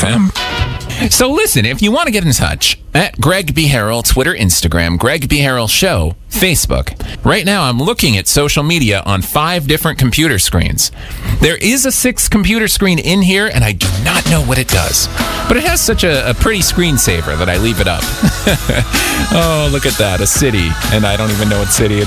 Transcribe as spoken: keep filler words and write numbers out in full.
M. So listen, if you want to get in touch, at Greg B. Harrell, Twitter, Instagram, Greg B. Harrell Show, Facebook. Right now, I'm looking at social media on five different computer screens. There is a sixth computer screen in here, and I do not know what it does. But it has such a, a pretty screensaver that I leave it up. Oh, look at that, a city. And I don't even know what city it is.